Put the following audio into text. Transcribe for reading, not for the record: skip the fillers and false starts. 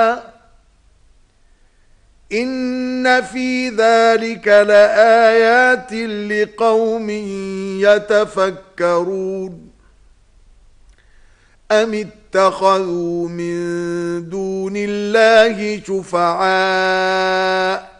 إن في ذلك لآيات لقوم يتفكرون أم اتخذوا من دون الله شفعاء